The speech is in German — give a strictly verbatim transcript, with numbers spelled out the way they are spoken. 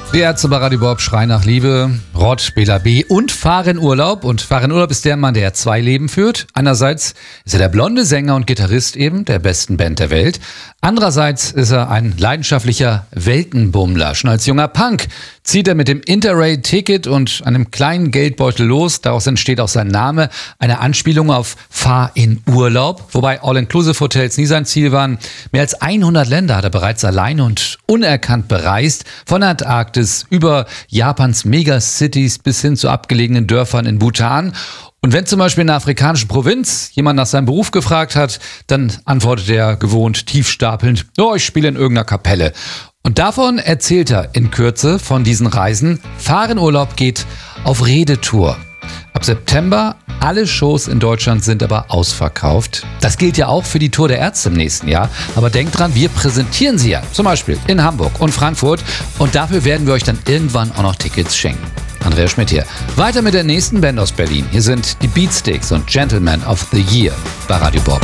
Die Ärzte bei Radio Bob, Schrei nach Liebe, Rott, Bela B. und Fahr in Urlaub. Und Fahr in Urlaub ist der Mann, der zwei Leben führt. Einerseits ist er der blonde Sänger und Gitarrist eben der besten Band der Welt. Andererseits ist er ein leidenschaftlicher Weltenbummler. Schon als junger Punk zieht er mit dem Interrail-Ticket und einem kleinen Geldbeutel los. Daraus entsteht auch sein Name, eine Anspielung auf Fahr in Urlaub. Wobei All-Inclusive-Hotels nie sein Ziel waren. Mehr als hundert Länder hat er bereits allein und unerkannt bereist. Von der Antarktis über Japans Megacities bis hin zu abgelegenen Dörfern in Bhutan. Und wenn zum Beispiel in einer afrikanischen Provinz jemand nach seinem Beruf gefragt hat, dann antwortet er gewohnt tiefstapelnd, oh, ich spiele in irgendeiner Kapelle. Und davon erzählt er in Kürze von diesen Reisen. Fahr in Urlaub geht auf Redetour. Ab September, alle Shows in Deutschland sind aber ausverkauft. Das gilt ja auch für die Tour der Ärzte im nächsten Jahr. Aber denkt dran, wir präsentieren sie ja zum Beispiel in Hamburg und Frankfurt. Und dafür werden wir euch dann irgendwann auch noch Tickets schenken. Andreas Schmidt hier. Weiter mit der nächsten Band aus Berlin. Hier sind die Beatsticks und Gentlemen of the Year bei Radio Bob.